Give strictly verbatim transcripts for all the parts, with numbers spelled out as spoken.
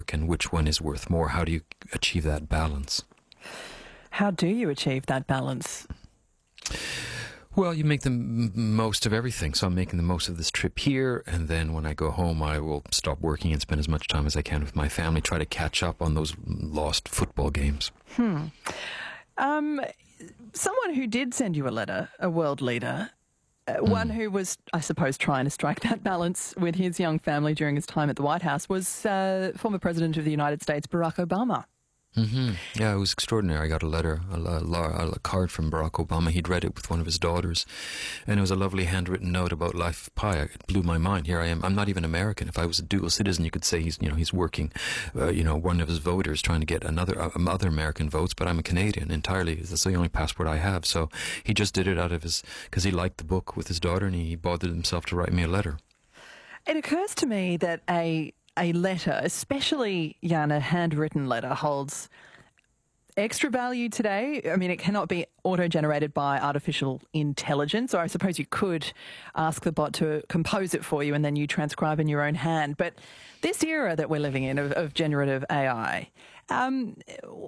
work and which one is worth more? How do you achieve that balance? How do you achieve that balance? Well, you make the m- most of everything. So I'm making the most of this trip here, and then when I go home, I will stop working and spend as much time as I can with my family, try to catch up on those lost football games. Hmm. Um, someone who did send you a letter, a world leader, uh, mm. one who was, I suppose, trying to strike that balance with his young family during his time at the White House was uh, former President of the United States, Barack Obama. Mm-hmm. Yeah, it was extraordinary. I got a letter, a, a, a card from Barack Obama. He'd read it with one of his daughters, and it was a lovely handwritten note about Life of Pi. It blew my mind. Here I am. I'm not even American. If I was a dual citizen, you could say he's, you know, he's working, uh, you know, one of his voters trying to get another uh, other American votes. But I'm a Canadian entirely. That's the only passport I have. So he just did it out of his because he liked the book with his daughter, and he bothered himself to write me a letter. It occurs to me that a a letter, especially, Jan, a handwritten letter, holds extra value today. I mean, it cannot be auto-generated by artificial intelligence, or I suppose you could ask the bot to compose it for you and then you transcribe in your own hand. But this era that we're living in of, of generative A I, um,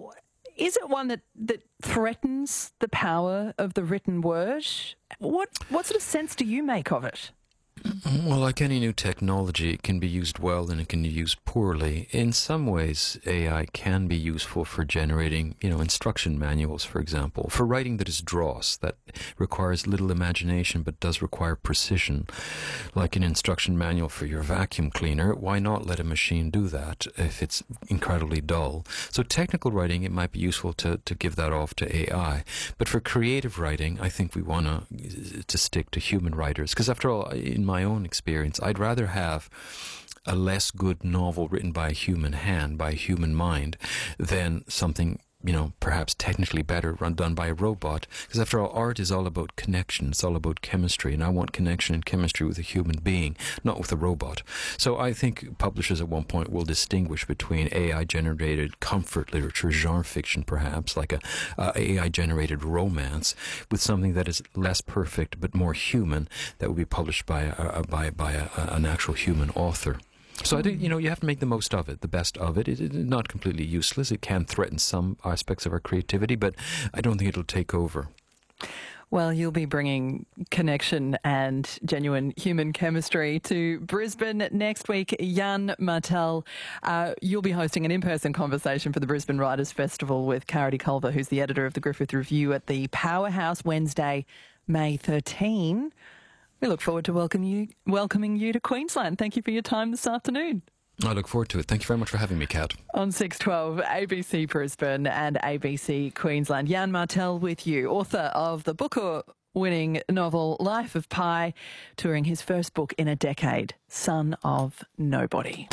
is it one that, that threatens the power of the written word? What, what sort of sense do you make of it? Well, like any new technology, it can be used well and it can be used poorly. In some ways, A I can be useful for generating, you know, instruction manuals, for example, for writing that is dross, that requires little imagination but does require precision, like an instruction manual for your vacuum cleaner. Why not let a machine do that if it's incredibly dull? So technical writing, it might be useful to, to give that off to A I. But for creative writing, I think we want to to stick to human writers, because after all, in my own experience, I'd rather have a less good novel written by a human hand, by a human mind, than something, you know, perhaps technically better run done by a robot. Because after all, art is all about connection. It's all about chemistry, and I want connection and chemistry with a human being, not with a robot. So I think publishers at one point will distinguish between A I-generated comfort literature, genre fiction perhaps, like a uh, A I-generated romance, with something that is less perfect but more human, that will be published by a, a, by, by a, a, an actual human author. So I think, you know, you have to make the most of it, the best of it. It is not completely useless. It can threaten some aspects of our creativity, but I don't think it'll take over. Well, you'll be bringing connection and genuine human chemistry to Brisbane next week. Jan Martel, uh, you'll be hosting an in-person conversation for the Brisbane Writers' Festival with Carity Culver, who's the editor of the Griffith Review, at the Powerhouse Wednesday, May thirteenth. We look forward to welcome you, welcoming you to Queensland. Thank you for your time this afternoon. I look forward to it. Thank you very much for having me, Kat. On six twelve, A B C Brisbane and A B C Queensland. Jan Martel with you, author of the Booker-winning novel Life of Pi, touring his first book in a decade, Son of Nobody.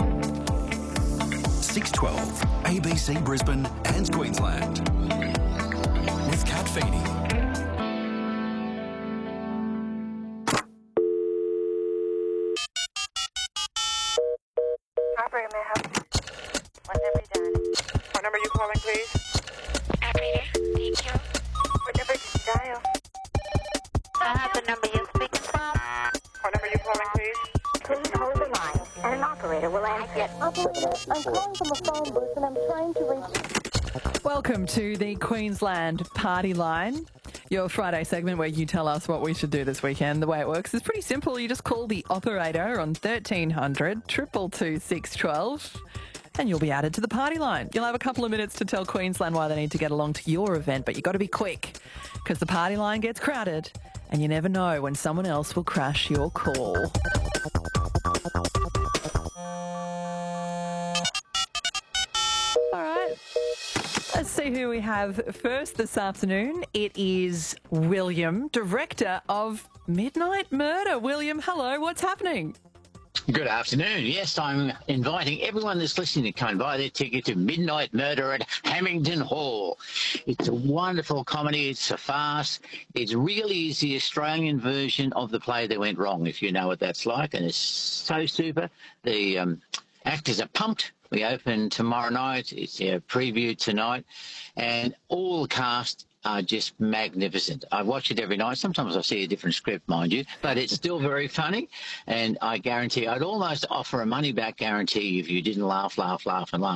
six twelve, A B C Brisbane and Queensland. With Kat Feeney. Operator, may I help you? What number you dialing? What number are you calling, please? Operator, thank you. What number did you dial? I have the number you're speaking from. What number are you calling, please? Please hold the line, and an operator will answer. Operator, I'm calling from a phone booth and I'm trying to reach... Welcome to the Queensland Party Line, your Friday segment where you tell us what we should do this weekend. The way it works is pretty simple. You just call the operator on thirteen hundred, two two two, six one two, and you'll be added to the party line. You'll have a couple of minutes to tell Queensland why they need to get along to your event, but you've got to be quick because the party line gets crowded and you never know when someone else will crash your call. All right. Let's see who we have first this afternoon. It is William, director of Midnight Murder. William, hello. What's happening? Good afternoon. Yes, I'm inviting everyone that's listening to come and buy their ticket to Midnight Murder at Hamilton Hall. It's a wonderful comedy. It's a farce. It really is the Australian version of The Play That Went Wrong, if you know what that's like, and it's so super. The um, actors are pumped. We open tomorrow night. It's a preview tonight, and all the cast are just magnificent. I watch it every night. Sometimes I see a different script, mind you, but it's still very funny, and I guarantee I'd almost offer a money-back guarantee if you didn't laugh, laugh, laugh, and laugh.